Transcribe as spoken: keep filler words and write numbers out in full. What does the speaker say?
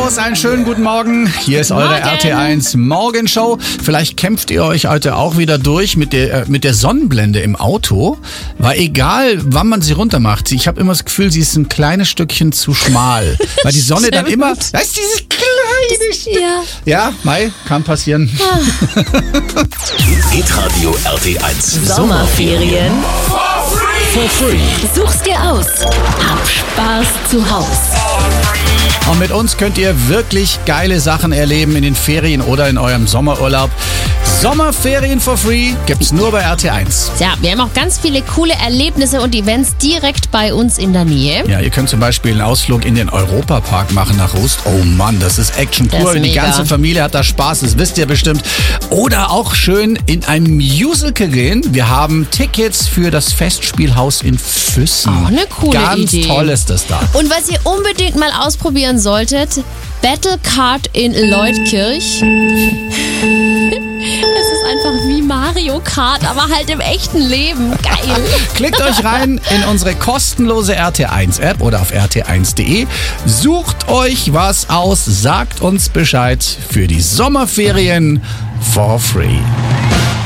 Servus, einen schönen guten Morgen. Hier ist eure Morgen. R T eins Morgenshow. Vielleicht kämpft ihr euch heute auch wieder durch mit der, äh, mit der Sonnenblende im Auto. Weil egal, wann man sie runter macht, ich habe immer das Gefühl, sie ist ein kleines Stückchen zu schmal. Weil die Sonne dann immer, da ist dieses kleine Stück. Ja. Ja, Mai, kann passieren. Hitradio R T eins. Sommerferien. For free. Such's dir aus. Hab Spaß zu Haus. Und mit uns könnt ihr wirklich geile Sachen erleben in den Ferien oder in eurem Sommerurlaub. Sommerferien for free gibt's nur bei R T eins. Ja, wir haben auch ganz viele coole Erlebnisse und Events direkt bei uns in der Nähe. Ja, ihr könnt zum Beispiel einen Ausflug in den Europapark machen nach Rust. Oh Mann, das ist Action Das pur. ist Die mega. ganze Familie hat da Spaß, das wisst ihr bestimmt. Oder auch schön in ein Musical gehen. Wir haben Tickets für das Festspielhaus in Füssen. Auch eine coole Ganz Idee. toll ist das da. Und was ihr unbedingt mal ausprobieren solltet, Battle Kart in Leutkirch. Es ist einfach wie Mario Kart, aber halt im echten Leben. Geil. Klickt euch rein in unsere kostenlose R T eins App oder auf r t eins punkt de. Sucht euch was aus, sagt uns Bescheid für die Sommerferien for free.